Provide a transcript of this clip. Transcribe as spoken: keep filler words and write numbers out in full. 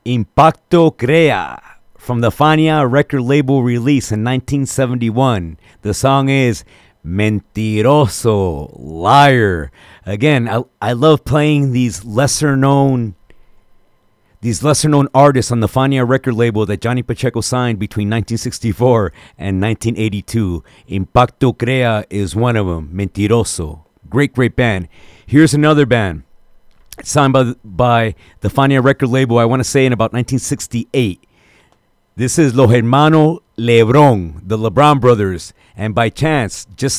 Impacto Crea from the Fania record label release in nineteen seventy-one. The song is Mentiroso, Liar. Again, I, I love playing these lesser known these lesser known artists on the Fania record label that Johnny Pacheco signed between nineteen sixty-four and nineteen eighty-two. Impacto Crea is one of them. Mentiroso. Great, great band. Here's another band signed by, by the Fania record label, I want to say in about nineteen sixty-eight. This is Los Hermanos Lebron, the LeBron brothers. And by chance, just